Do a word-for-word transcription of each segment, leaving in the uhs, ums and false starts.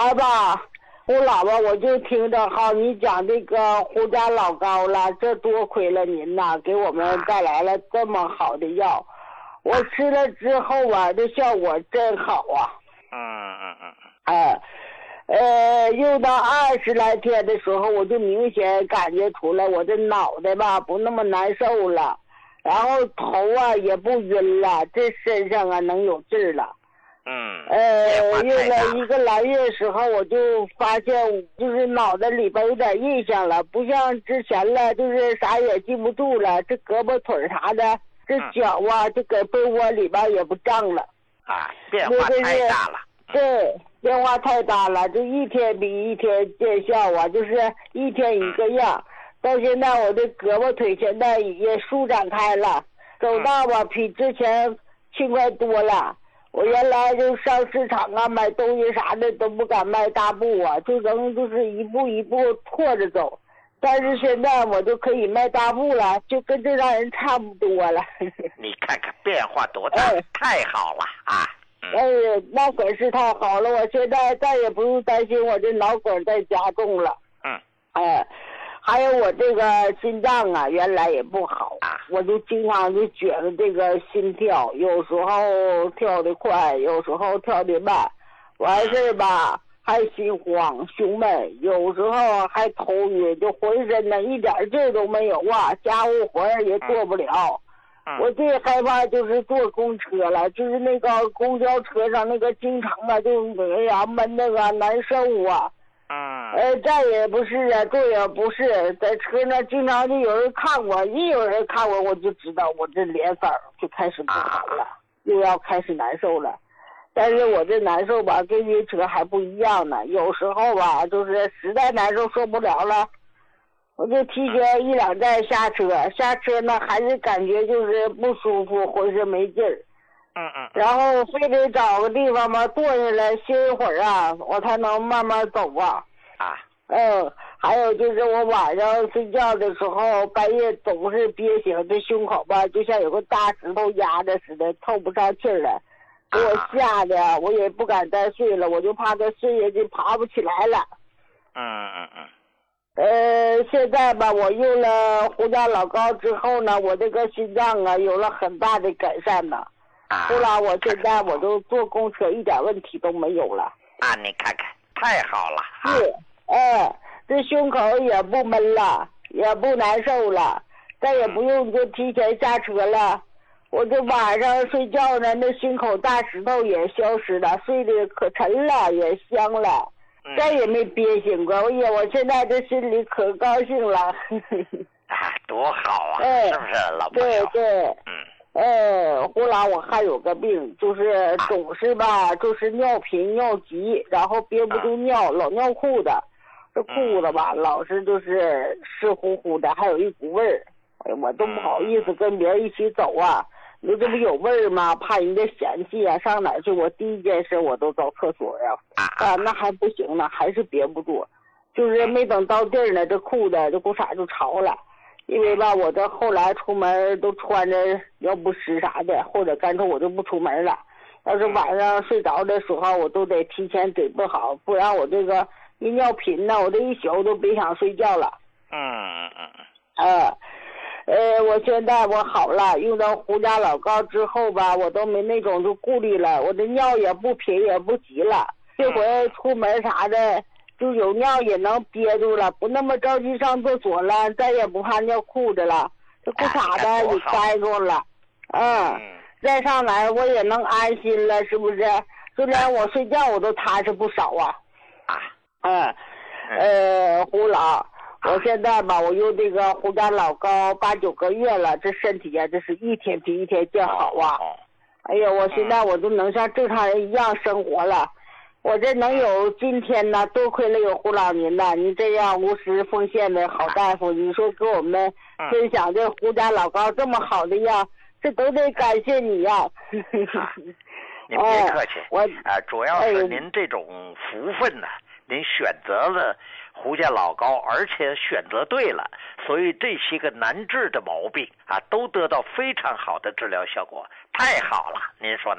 来吧，胡老吧，我就听着好你讲这个胡家老高了，这多亏了您呐，给我们带来了这么好的药。我吃了之后啊，这效果真好啊。 嗯嗯嗯。 哎，呃，用到二十来天的时候，我就明显感觉出来，我这脑袋吧不那么难受了，然后头啊也不晕了，这身上啊能有劲儿了。 嗯。 呃，用了一个来月时候，我就发现就是脑袋里边有点印象了，不像之前了，就是啥也记不住了，这胳膊腿啥的。这脚啊，就搁被窝里边也不胀了， 啊，变化太大了。 对，变化太大了，就一天比一天见效啊，就是一天一个样。到现在我的胳膊腿现在也舒展开了，走道吧比之前轻快多了。我原来就上市场啊买东西啥的都不敢迈大步啊，就能就是一步一步拖着走。但是现在我就可以迈大步了，就跟这让人差不多了。 你看看变化多大，哎、太好了啊！ 哎呀，那可是太好了，我现在再也不用担心我这脑梗再加重了。 嗯。 哎，还有我这个心脏啊，原来也不好， 啊、 我就经常就觉得这个心跳有时候跳得快，有时候跳得慢，完事吧。还心慌胸闷，有时候还头晕，就浑身呢一点劲儿都没有啊，家务活儿也做不了。 嗯、 我最害怕就是坐公车了，就是那个公交车上那个经常啊就哎呀闷那个难受啊。 嗯。 呃，站也不是啊，坐也不是，在车上经常就有人看我，一有人看我，我就知道我这脸色就开始不好了，啊、又要开始难受了。但是我这难受吧，跟晕车还不一样呢。有时候吧，就是实在难受受不了了，我就提前一两站下车。下车呢，还是感觉就是不舒服，浑身没劲儿。 嗯嗯。 然后非得找个地方吧，坐下来歇一会儿啊，我才能慢慢走啊。 啊。 嗯，还有就是我晚上睡觉的时候，半夜总是憋醒，这胸口吧，就像有个大石头压着似的，透不上气儿来。给我吓的，我也不敢再睡了，我就怕他睡下去爬不起来了。 嗯嗯嗯。 呃，现在吧，我用了胡家老高之后呢，我这个心脏啊有了很大的改善呢。 啊。 后来我现在我都坐公车一点问题都没有了。 啊，你看看，太好了。 是，哎，这胸口也不闷了，也不难受了，再也不用就提前下车了。我这晚上睡觉呢，那心口大石头也消失了，睡得可沉了，也香了，再也没憋醒过。哎呀，我现在这心里可高兴了。 啊，多好啊！ 哎、 是不是老朋友？ 对对。 嗯。 哎，胡老，我还有个病，就是总是吧，就是尿频尿急，然后憋不住尿，啊、老尿裤子，这裤子吧，嗯、老是就是湿乎乎的，还有一股味儿。哎，我都不好意思跟别人一起走啊。你这不有味儿吗？怕人家嫌弃啊！上哪儿去？我第一件事我都找厕所呀、啊。啊，那还不行呢，还是憋不住，就是没等到地儿呢，这裤子这裤衩就潮了。因为吧，我这后来出门都穿着尿不湿啥的，或者干脆我就不出门了。要是晚上睡着的时候，我都得提前准备好，不然我这个一尿频呢，我这一宿都别想睡觉了。 嗯嗯嗯。 呃。呃，我现在我好了，用到胡家老高之后吧，我都没那种就顾虑了，我的尿也不频也不急了，这回出门啥的就有尿也能憋住了，不那么着急上厕所了，再也不怕尿裤子了，这裤衩子也塞住了，嗯，再上哪我也能安心了，是不是？就连我睡觉我都踏实不少啊。 啊， 嗯，呃，胡老。我现在吧，我用这个胡家老高八九个月了，这身体呀、啊，这是一天比一天见好啊！哎呀，我现在我都能像正常人一样生活了，我这能有今天呢，多亏了有胡老您呐，您这样无私奉献的好大夫，你说给我们分享这胡家老高这么好的药，这都得感谢你呀、啊！ 您别客气，我啊，主要是您这种福分呢、啊，您选择了胡家老高，而且选择对了，所以这些个难治的毛病啊，都得到非常好的治疗效果，太好了，您说呢？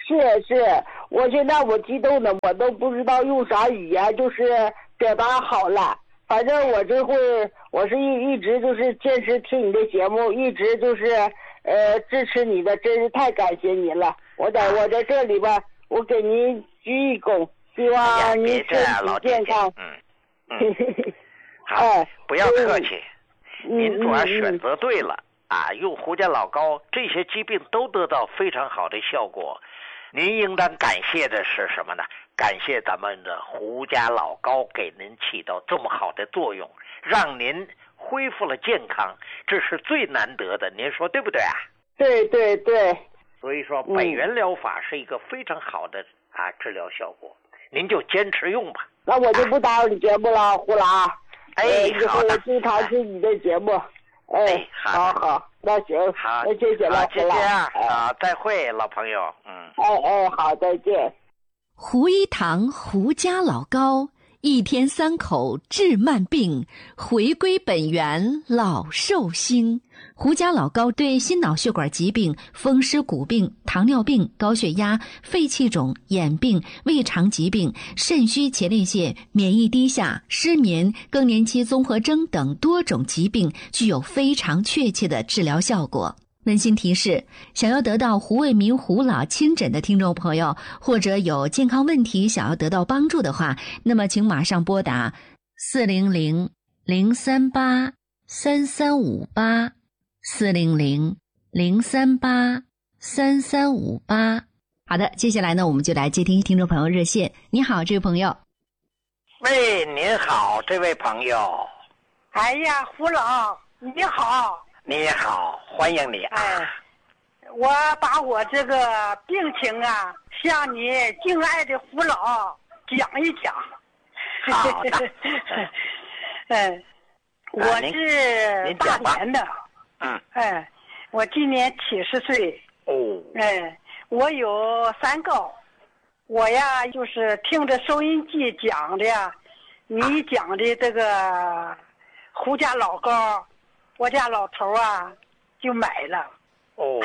是是，我现在我激动的，我都不知道用啥语言，就是表达好了。反正我这会，我是一一直就是坚持听你的节目，一直就是呃支持你的，真是太感谢您了。我在我在这里边，我给您鞠一躬，希望您身体健康。 嗯嗯，好，不要客气。您主要选择对了啊，用胡家老高，这些疾病都得到非常好的效果。您应当感谢的是什么呢？感谢咱们的胡家老高给您起到这么好的作用，让您恢复了健康，这是最难得的，您说对不对啊？ 对对对。 所以说北元疗法是一个非常好的啊治疗效果，您就坚持用吧。 那我就不打扰你节目了，胡老。 哎， 以后我经常听你的节目。哎，好好，那行， 好， 那谢谢了， 就这样啊，再会，老朋友，嗯， 哎哎，好，再见。 胡一堂胡家老高，一天三口治慢病，回归本源老寿星。胡家老高对心脑血管疾病、风湿骨病、糖尿病、高血压、肺气肿、眼病、胃肠疾病、肾虚前列腺、免疫低下、失眠、更年期综合征等多种疾病具有非常确切的治疗效果。温馨提示，想要得到胡卫民胡老亲诊的听众朋友，或者有健康问题想要得到帮助的话，那么请马上拨打四零零零三八三三五八四零零零三八三三五八。好的，接下来呢，我们就来接听听众朋友热线。你好，这位朋友。 喂，您好，这位朋友。 哎呀，胡老，你好。 你好，欢迎你啊！ 哎，我把我这个病情啊，向你敬爱的胡老讲一讲。 好的。 嗯，我是大连的。 嗯。 哎，我今年七十岁。 哦。 哎，我有三高。我呀，就是听着收音机讲的，你讲的这个胡家老高。我家老头啊，就买了。 哦。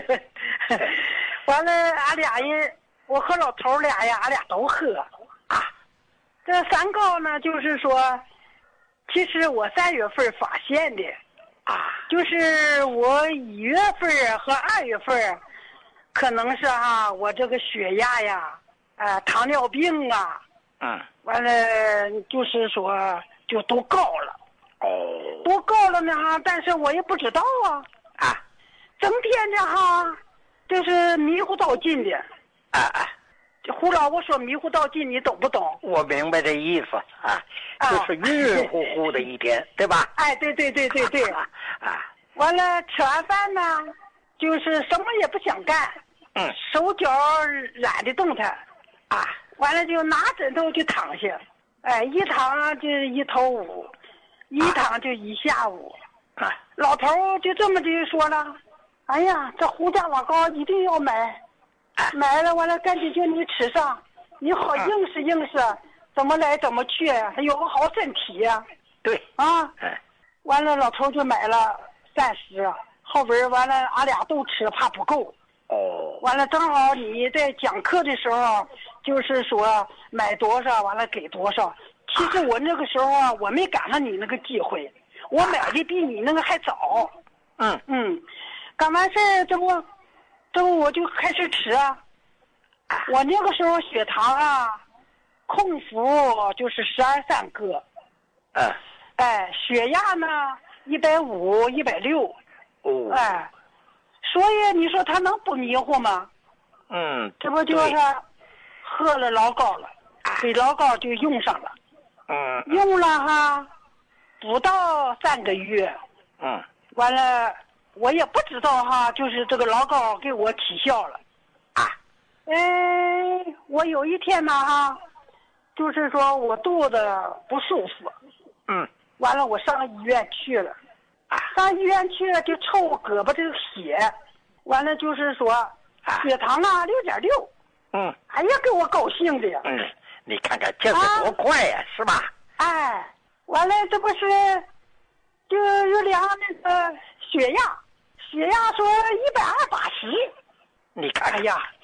完了，俺俩人，我和老头俩呀，俺俩都喝啊。这三高呢，就是说，其实我三月份发现的啊，就是我一月份和二月份，可能是哈、啊，我这个血压呀，啊，糖尿病啊， 嗯， 完了就是说就都高了。 哦， 多高了呢哈，但是我也不知道啊啊， 整天的哈，就是迷糊到尽的啊啊， 胡老，我说迷糊到尽，你懂不懂？ 我明白这意思啊，就是晕晕乎乎的一天，对吧？ 哎，对对对对对， 啊， 完了吃完饭呢，就是什么也不想干， 嗯， 手脚懒得动弹， 啊， 完了就拿枕头就躺下，哎，一躺就一头捂。一躺就一下午， 啊、 老头就这么就说了：“哎呀，这胡家老高一定要买， 啊、 买了完了赶紧叫你吃上，你好应试应试，怎么来怎么去，还有个好身体呀、啊。” 对啊， 嗯、 完了老头就买了三十，后边完了俺俩都吃，怕不够。 哦。 完了正好你在讲课的时候，就是说买多少完了给多少。其实我那个时候啊，我没赶上你那个机会，我买的比你那个还早。 嗯嗯，干完事儿这不，这不我就开始吃啊。我那个时候血糖啊，空腹就是十二三个。 嗯。 哎，血压呢一百五、一百六。 哦。 哎，所以你说他能不迷糊吗？ 嗯。 这不就是喝了老高了，给老高就用上了。 嗯， 用了哈，不到三个月， 嗯， 完了我也不知道哈，就是这个老高给我起效了， 啊， 哎，我有一天呢哈，就是说我肚子不舒服， 嗯， 完了我上医院去了， 啊， 上医院去了就抽我胳膊这个血，完了就是说血糖啊六点六， 嗯， 哎呀给我高兴的呀， 嗯。你看看这是多快呀、啊，是吧？ 哎，完了，这不是就有量那个血压，血压说一百二八十。 你看看， 哎呀，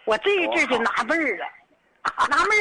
我这一阵就纳闷了，纳闷